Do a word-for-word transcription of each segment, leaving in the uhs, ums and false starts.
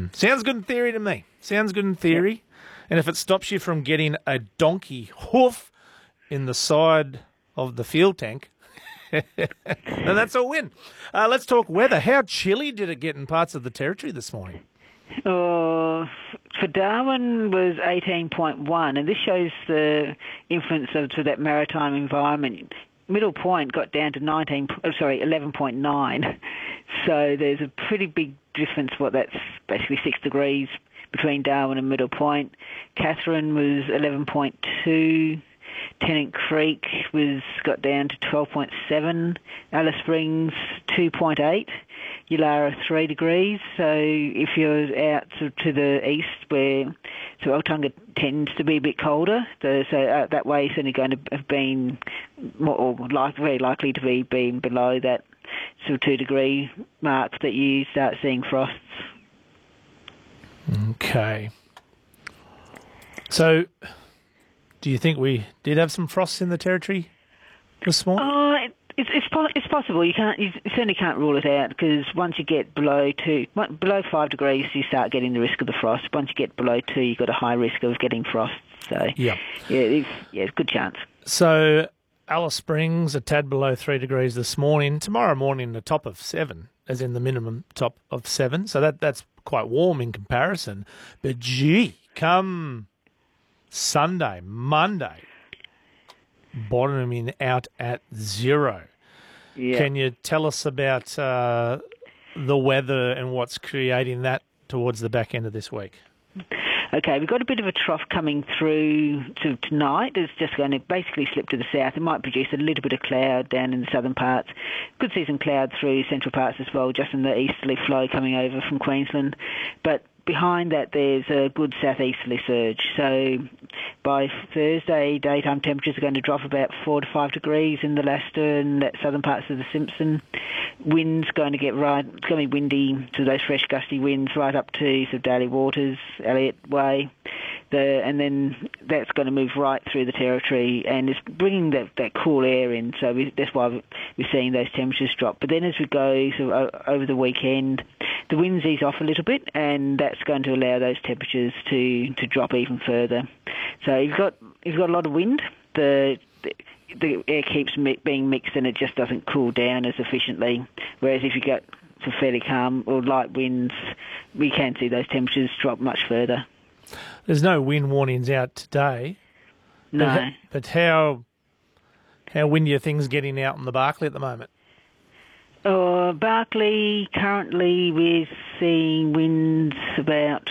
Mm. Sounds good in theory to me. Sounds good in theory. Yep. And if it stops you from getting a donkey hoof in the side of the fuel tank, then that's a win. Uh, let's talk weather. How chilly did it get in parts of the Territory this morning? Uh, for Darwin was eighteen point one, and this shows the influence of to that maritime environment. Middle Point got down to nineteen, oh, sorry, eleven point nine. So there's a pretty big difference. What that's basically six degrees between Darwin and Middle Point. Catherine was eleven point two. Tennant Creek was got down to twelve point seven. Alice Springs two point eight. Yulara three degrees. So if you're out to, to the east, where so Altunga tends to be a bit colder, so, so uh, that way it's only going to have been more or like very likely to be being below that sort of two degree mark that you start seeing frosts. Okay. So, do you think we did have some frosts in the Territory this morning? Uh, it, it's it's, po- it's possible. You can't you certainly can't rule it out, because once you get below two, below five degrees, you start getting the risk of the frost. Once you get below two, you've got a high risk of getting frost. So yeah, yeah, it's, yeah, it's a good chance. So Alice Springs a tad below three degrees this morning. Tomorrow morning, the top of seven, as in the minimum top of seven. So that that's quite warm in comparison. But gee, come Sunday, Monday, bottoming out at zero. Yeah. Can you tell us about uh, the weather and what's creating that towards the back end of this week? Okay, we've got a bit of a trough coming through to tonight. It's just going to basically slip to the south. It might produce a little bit of cloud down in the southern parts. Could see some cloud through central parts as well, just in the easterly flow coming over from Queensland. But behind that, there's a good southeasterly surge. So by Thursday, daytime temperatures are going to drop about four to five degrees in the Leicester and that southern parts of the Simpson. Wind's going to get right, it's going to be windy, so those fresh gusty winds right up to sort of Daly Waters, Elliott Way. The, and then that's going to move right through the Territory, and it's bringing that, that cool air in, so we, that's why we're seeing those temperatures drop. But then as we go sort of over the weekend, the winds ease off a little bit, and that's going to allow those temperatures to, to drop even further. So you've got you've got a lot of wind. The, the the air keeps mi- being mixed, and it just doesn't cool down as efficiently. Whereas if you get some fairly calm or light winds, we can see those temperatures drop much further. There's no wind warnings out today. No. But, but how how windy are things getting out in the Barkly at the moment? Uh, Barkly, currently we're seeing winds about,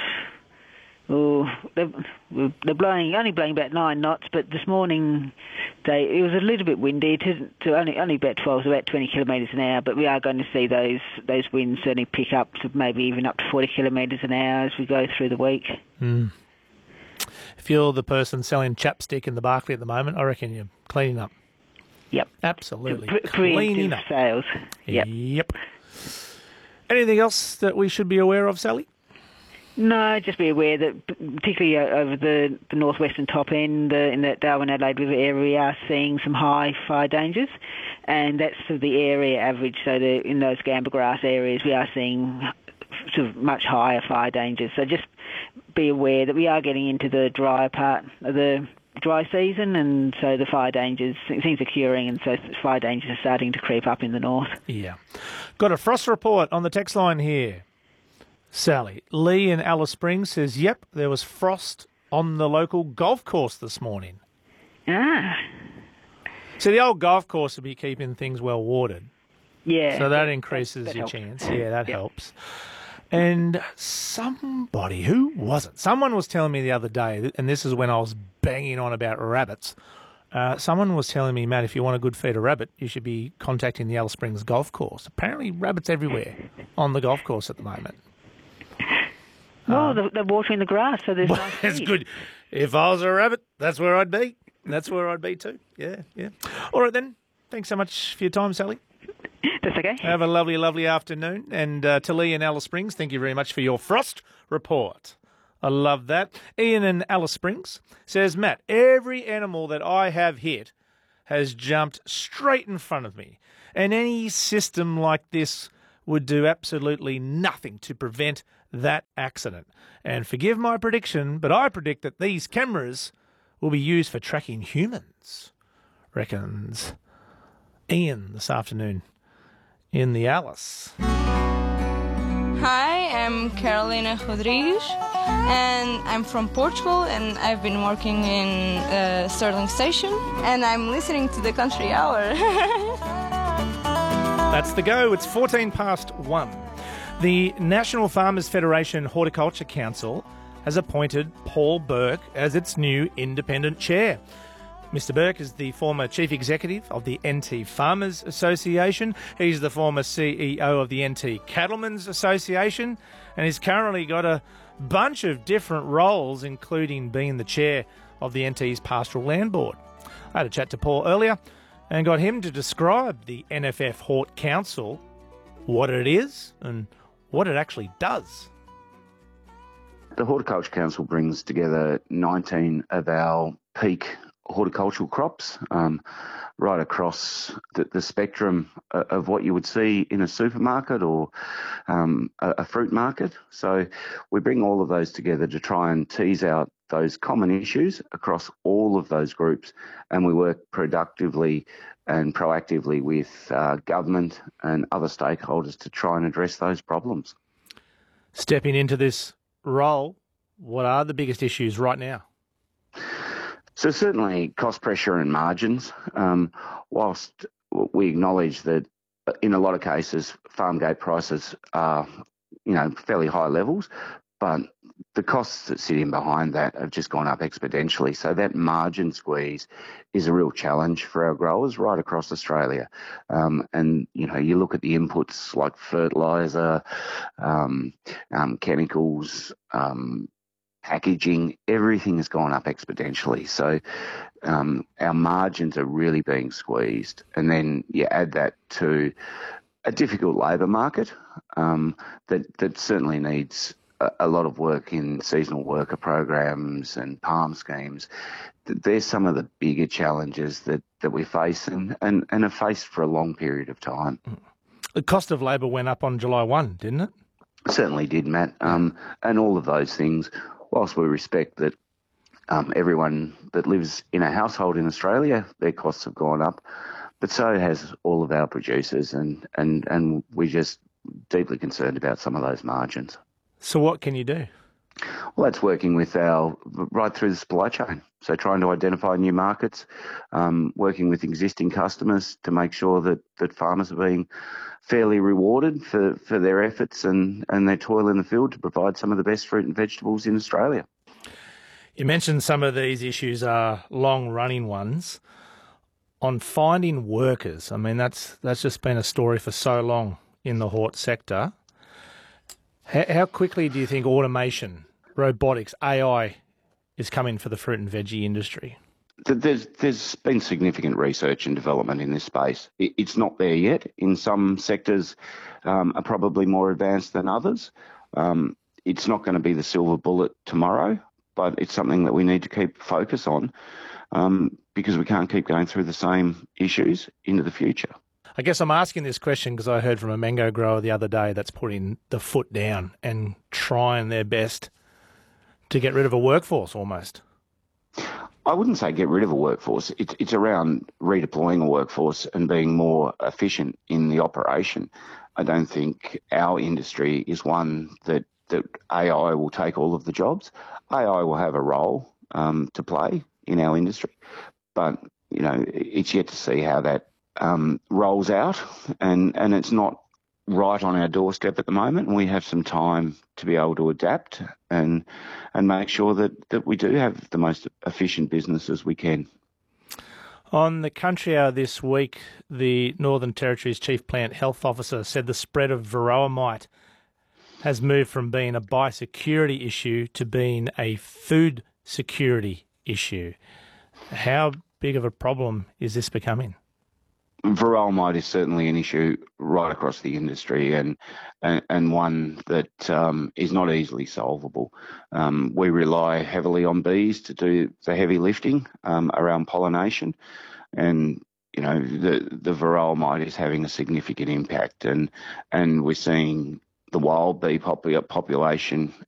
oh, they're, they're blowing, only blowing about nine knots, but this morning they, it was a little bit windy, to, to only only about twelve, so about twenty kilometres an hour, but we are going to see those those winds certainly pick up to maybe even up to forty kilometres an hour as we go through the week. Mm. If you're the person selling chapstick in the Barkly at the moment, I reckon you're cleaning up. Yep. Absolutely. Pre- cleaning up. Sales. Yep. Yep. Anything else that we should be aware of, Sally? No, just be aware that particularly over the, the northwestern top end, uh, in that Darwin-Adelaide River area, we are seeing some high fire dangers, and that's sort of the area average. So the, in those Gamba grass areas, we are seeing sort of much higher fire dangers. So just be aware that we are getting into the drier part of the dry season, and so the fire dangers, things are curing, and so fire dangers are starting to creep up in the north. Yeah. Got a frost report on the text line here. Sally, Lee in Alice Springs says, yep, there was frost on the local golf course this morning. Ah. So the old golf course will be keeping things well watered. Yeah. So that increases that, that your helps. chance. Yeah, that Yep. helps. And somebody, who was it? Someone was telling me the other day, and this is when I was banging on about rabbits. Uh, someone was telling me, Matt, if you want a good feed of rabbit, you should be contacting the Alice Springs golf course. Apparently rabbits everywhere on the golf course at the moment. Well, Um, they're, they're watering the grass, so there's well, nice that's feed. good. If I was a rabbit, that's where I'd be. That's where I'd be too. Yeah, yeah. All right then. Thanks so much for your time, Sally. That's okay. Have a lovely, lovely afternoon. And uh, to Lee in Alice Springs, thank you very much for your frost report. I love that. Ian in Alice Springs says, Matt, every animal that I have hit has jumped straight in front of me. And any system like this would do absolutely nothing to prevent that accident. And forgive my prediction, but I predict that these cameras will be used for tracking humans, reckons Ian this afternoon in the Alice. Hi, I'm Carolina Rodrigues, and I'm from Portugal, and I've been working in uh, Stirling Station, and I'm listening to the Country Hour. That's the go. It's fourteen past one. The National Farmers Federation Horticulture Council has appointed Paul Burke as its new independent chair. Mister Burke is the former Chief Executive of the N T Farmers Association. He's the former C E O of the N T Cattlemen's Association, and he's currently got a bunch of different roles, including being the chair of the N T's Pastoral Land Board. I had a chat to Paul earlier and got him to describe the N F F Hort Council, what it is and what it actually does. The Horticulture Council brings together nineteen of our peak horticultural crops um, right across the, the spectrum of what you would see in a supermarket or um, a, a fruit market. So we bring all of those together to try and tease out those common issues across all of those groups, and we work productively and proactively with uh, government and other stakeholders to try and address those problems. Stepping into this role, what are the biggest issues right now? So certainly cost pressure and margins, um, whilst we acknowledge that in a lot of cases farm gate prices are, you know, fairly high levels, but the costs that sit in behind that have just gone up exponentially. So that margin squeeze is a real challenge for our growers right across Australia. Um, and, you know, you look at the inputs like fertiliser, um, um, chemicals, um, packaging, everything has gone up exponentially. So um, our margins are really being squeezed. And then you add that to a difficult labour market um, that, that certainly needs a, a lot of work in seasonal worker programs and PALM schemes. There's some of the bigger challenges that, that we face and, and, and have faced for a long period of time. The cost of labour went up on July first, didn't it? Certainly did, Matt. Um, and all of those things, whilst we respect that um, everyone that lives in a household in Australia, their costs have gone up, but so has all of our producers, and, and, and we're just deeply concerned about some of those margins. So what can you do? Well, that's working with our, right through the supply chain. So trying to identify new markets, um, working with existing customers to make sure that, that farmers are being fairly rewarded for, for their efforts and, and their toil in the field to provide some of the best fruit and vegetables in Australia. You mentioned some of these issues are long-running ones. On finding workers, I mean, that's that's just been a story for so long in the hort sector. How, how quickly do you think automation, robotics, A I is coming for the fruit and veggie industry? There's there's been significant research and development in this space. It's not there yet. In some sectors um, are probably more advanced than others. Um, it's not going to be the silver bullet tomorrow, but it's something that we need to keep focus on um, because we can't keep going through the same issues into the future. I guess I'm asking this question because I heard from a mango grower the other day that's putting the foot down and trying their best to get rid of a workforce almost. I wouldn't say get rid of a workforce. It's, it's around redeploying a workforce and being more efficient in the operation. I don't think our industry is one that, that A I will take all of the jobs. A I will have a role um, to play in our industry, but you know it's yet to see how that um, rolls out, and, and it's not right on our doorstep at the moment, and we have some time to be able to adapt and and make sure that, that we do have the most efficient businesses we can. On the Country Hour this week, the Northern Territory's Chief Plant Health Officer said the spread of varroa mite has moved from being a biosecurity issue to being a food security issue. How big of a problem is this becoming? Varroa mite is certainly an issue right across the industry, and and, and one that um, is not easily solvable. Um, we rely heavily on bees to do the heavy lifting um, around pollination, and you know the the varroa mite is having a significant impact, and and we're seeing the wild bee popul- population